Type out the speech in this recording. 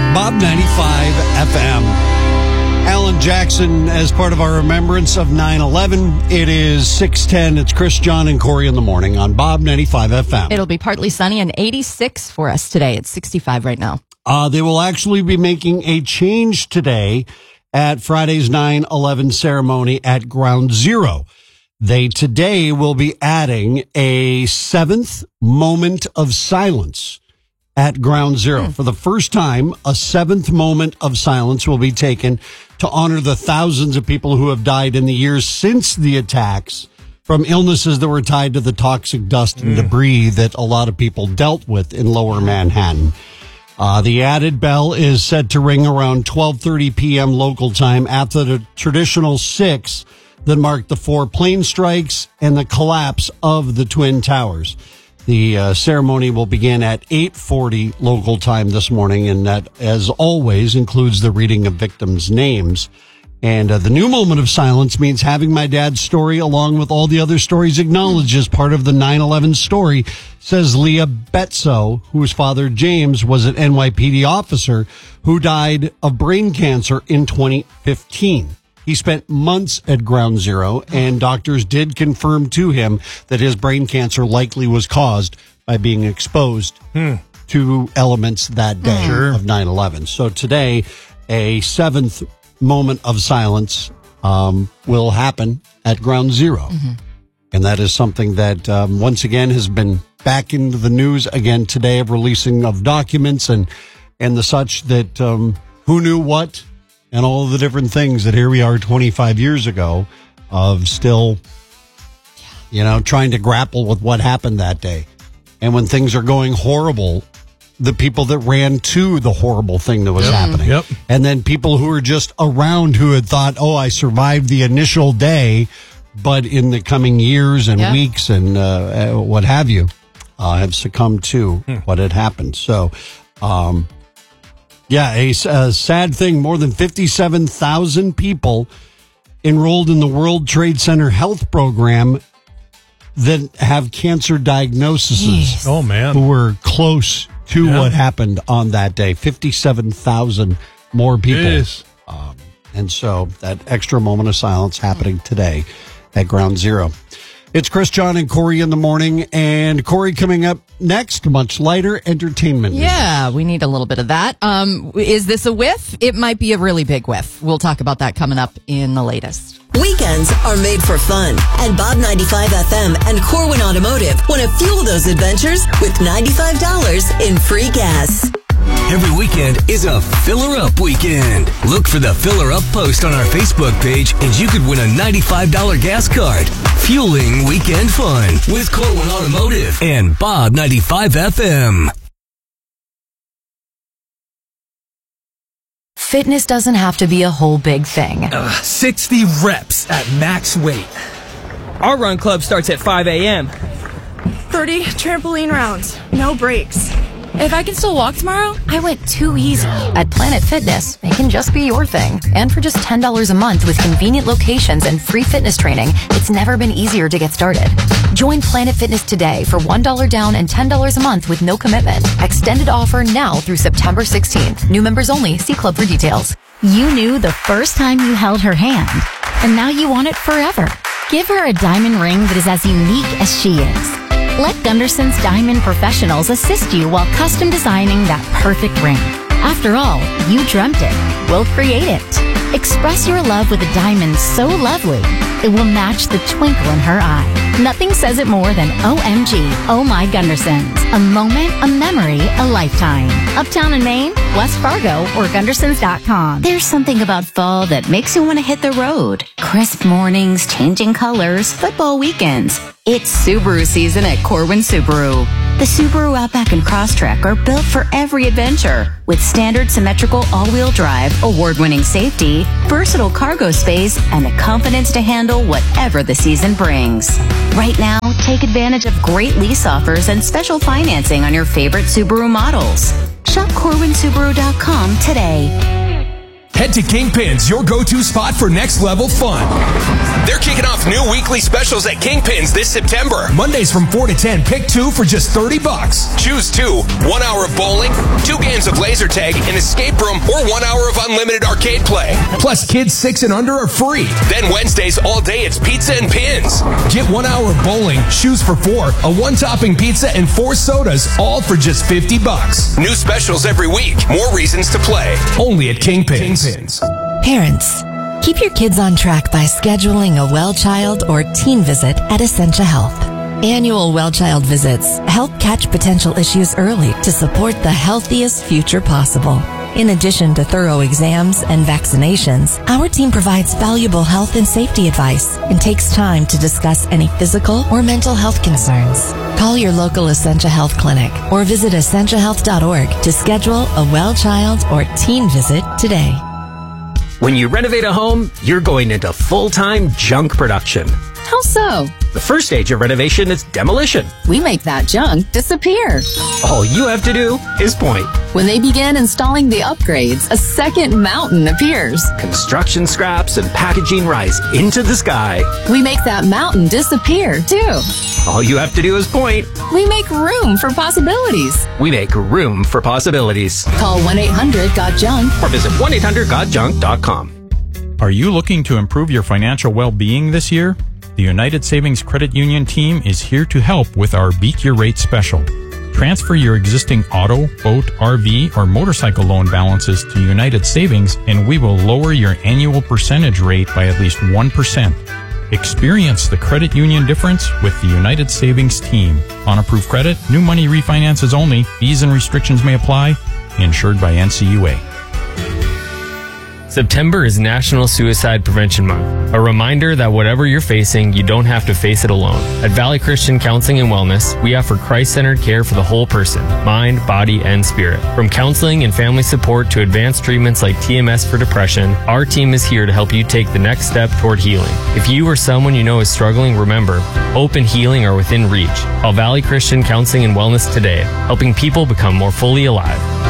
Bob 95 FM. Alan Jackson as part of our remembrance of 9/11. It is 6:10. It's Chris, John, and Corey in the morning on Bob 95 FM. It'll be partly sunny and 86 for us today. It's 65 right now. They will actually be making a change today at Friday's 9/11 ceremony at Ground Zero. They today will be adding a 7th moment of silence at Ground Zero. For the first time, a 7th moment of silence will be taken to honor the thousands of people who have died in the years since the attacks from illnesses that were tied to the toxic dust and debris that a lot of people dealt with in Lower Manhattan. The added bell is set to ring around 12:30 p.m. local time after the traditional 6 that marked the 4 plane strikes and the collapse of the Twin Towers. The ceremony will begin at 8:40 local time this morning, and that, as always, includes the reading of victims' names. And the new moment of silence means having my dad's story along with all the other stories acknowledged as part of the 9/11 story, says Leah Betso, whose father, James, was an NYPD officer who died of brain cancer in 2015. He spent months at Ground Zero, and doctors did confirm to him that his brain cancer likely was caused by being exposed to elements that day of 9/11. So today, a 7th moment of silence will happen at Ground Zero. And that is something that, once again, has been back into the news again today of releasing of documents and the such that who knew what, and all of the different things that here we are 25 years ago of still, trying to grapple with what happened that day. And when things are going horrible, the people that ran to the horrible thing that was happening. And then people who were just around who had thought, oh, I survived the initial day, but in the coming years and weeks and what have you, have succumbed to what had happened. So, a sad thing. More than 57,000 people enrolled in the World Trade Center health program that have cancer diagnoses. Oh, man. Who were close to what happened on that day. 57,000 more people. And so that extra moment of silence happening today at Ground Zero. It's Chris, John, and Corey in the morning. And Corey coming up next, much lighter entertainment news. Yeah, we need a little bit of that. Is this a whiff? It might be a really big whiff. We'll talk about that coming up in the latest. Weekends are made for fun, and Bob 95 FM and Corwin Automotive want to fuel those adventures with $95 in free gas. Every weekend is a Filler Up weekend. Look for the Filler Up post on our Facebook page and you could win a $95 gas card. Fueling weekend fun with Corwin Automotive and Bob 95 FM. Fitness doesn't have to be a whole big thing. 60 reps at max weight. Our run club starts at 5 a.m. 30 trampoline rounds, no breaks. If I can still walk tomorrow, I went too easy. At Planet Fitness, it can just be your thing. And for just $10 a month with convenient locations and free fitness training, it's never been easier to get started. Join Planet Fitness today for $1 down and $10 a month with no commitment. Extended offer now through September 16th. New members only. See club for details. You knew the first time you held her hand, and now you want it forever. Give her a diamond ring that is as unique as she is. Let Gunderson's Diamond Professionals assist you while custom designing that perfect ring. After all, you dreamt it. We'll create it. Express your love with a diamond so lovely, it will match the twinkle in her eye. Nothing says it more than OMG, Oh My Gundersons. A moment, a memory, a lifetime. Uptown in Maine, West Fargo, or Gundersons.com. There's something about fall that makes you want to hit the road. Crisp mornings, changing colors, football weekends. It's Subaru season at Corwin Subaru. The Subaru Outback and Crosstrek are built for every adventure. With standard symmetrical all-wheel drive, Award-winning safety, versatile cargo space, and the confidence to handle whatever the season brings. right now, take advantage of great lease offers and special financing on your favorite Subaru models. Shop CorwinSubaru.com today. Head to Kingpins, your go-to spot for next level fun. They're kicking off new weekly specials at Kingpins this September. Mondays from 4 to 10, pick 2 for just $30. Choose 2, 1 hour of bowling, 2 games of laser tag, an escape room, or 1 hour of unlimited arcade play. Plus, kids 6 and under are free. Then Wednesdays all day, it's pizza and pins. Get 1 hour of bowling, shoes for 4, a 1-topping pizza, and 4 sodas, all for just $50. New specials every week. More reasons to play. Only at Kingpins. Parents, keep your kids on track by scheduling a well child or teen visit at Essentia Health. Annual well child visits help catch potential issues early to support the healthiest future possible. In addition to thorough exams and vaccinations, our team provides valuable health and safety advice and takes time to discuss any physical or mental health concerns. Call your local Essentia Health clinic or visit essentiahealth.org to schedule a well child or teen visit today. When you renovate a home, you're going into full-time junk production. How so? The first stage of renovation is demolition. We make that junk disappear. All you have to do is point. When they begin installing the upgrades, a second mountain appears. Construction scraps and packaging rise into the sky. We make that mountain disappear, too. All you have to do is point. We make room for possibilities. We make room for possibilities. Call 1-800-GOT-JUNK or visit 1-800-GOT-JUNK.com. Are you looking to improve your financial well-being this year? The United Savings Credit Union team is here to help with our Beat Your Rate special. Transfer your existing auto, boat, RV, or motorcycle loan balances to United Savings, and we will lower your annual percentage rate by at least 1%. Experience the credit union difference with the United Savings team. On approved credit, new money refinances only. Fees and restrictions may apply. Insured by NCUA. September is National Suicide Prevention Month, a reminder that whatever you're facing, you don't have to face it alone. At Valley Christian Counseling and Wellness, we offer Christ-centered care for the whole person, mind, body, and spirit. From counseling and family support to advanced treatments like TMS for depression, our team is here to help you take the next step toward healing. If you or someone you know is struggling, remember, hope and healing are within reach. Call Valley Christian Counseling and Wellness today, helping people become more fully alive.